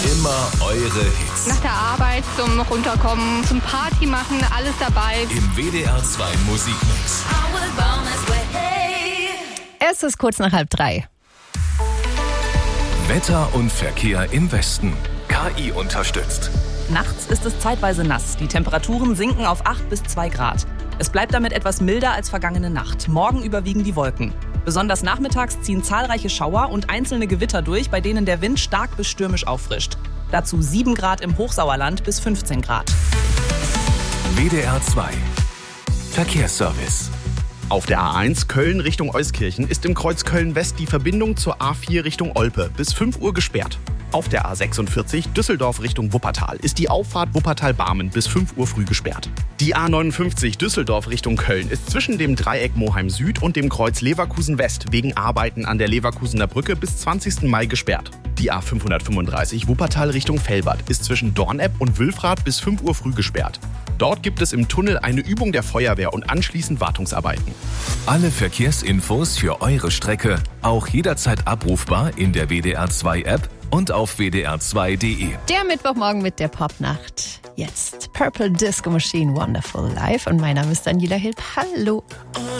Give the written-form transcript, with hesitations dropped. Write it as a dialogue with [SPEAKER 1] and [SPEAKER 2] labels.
[SPEAKER 1] Immer eure Hits.
[SPEAKER 2] Nach der Arbeit zum Runterkommen, zum Party machen, alles dabei.
[SPEAKER 1] Im WDR 2 Musikmix.
[SPEAKER 3] Es ist kurz nach 2:30.
[SPEAKER 1] Wetter und Verkehr im Westen. KI unterstützt.
[SPEAKER 4] Nachts ist es zeitweise nass. Die Temperaturen sinken auf 8 bis 2 Grad. Es bleibt damit etwas milder als vergangene Nacht. Morgen überwiegen die Wolken. Besonders nachmittags ziehen zahlreiche Schauer und einzelne Gewitter durch, bei denen der Wind stark bis stürmisch auffrischt. Dazu 7 Grad im Hochsauerland bis 15 Grad.
[SPEAKER 1] WDR 2 Verkehrsservice.
[SPEAKER 5] Auf der A1 Köln Richtung Euskirchen ist im Kreuz Köln-West die Verbindung zur A4 Richtung Olpe bis 5 Uhr gesperrt. Auf der A46 Düsseldorf Richtung Wuppertal ist die Auffahrt Wuppertal-Barmen bis 5 Uhr früh gesperrt. Die A59 Düsseldorf Richtung Köln ist zwischen dem Dreieck Moheim Süd und dem Kreuz Leverkusen West wegen Arbeiten an der Leverkusener Brücke bis 20. Mai gesperrt. Die A535 Wuppertal Richtung Velbert ist zwischen Dornepp und Wülfrath bis 5 Uhr früh gesperrt. Dort gibt es im Tunnel eine Übung der Feuerwehr und anschließend Wartungsarbeiten.
[SPEAKER 1] Alle Verkehrsinfos für eure Strecke auch jederzeit abrufbar in der WDR 2 App und auf wdr2.de.
[SPEAKER 3] Der Mittwochmorgen mit der Popnacht. Jetzt Purple Disco Machine Wonderful Life und mein Name ist Daniela Hilb. Hallo.